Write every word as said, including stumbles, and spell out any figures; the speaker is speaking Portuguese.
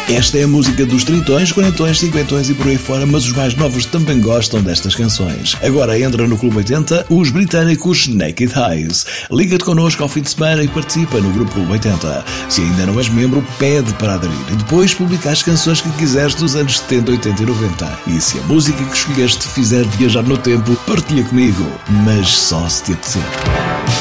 Esta é a música dos tritões, quarentões, cinquentões e por aí fora, mas os mais novos também gostam destas canções. Agora entra no Clube oitenta os britânicos Naked Eyes. Liga-te connosco ao fim de semana e participa no Grupo Clube oitenta. Se ainda não és membro, pede para aderir e depois publica as canções que quiseres dos anos setenta, oitenta e noventa. E se a música que escolheste te fizer viajar no tempo, partilha comigo, mas só se te apetecer.